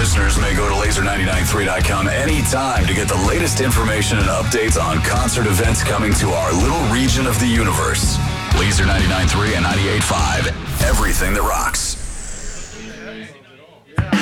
listeners may go to laser993.com anytime to get the latest information and updates on concert events coming to our little region of the universe. Laser 99.3 and 98.5. Everything that rocks.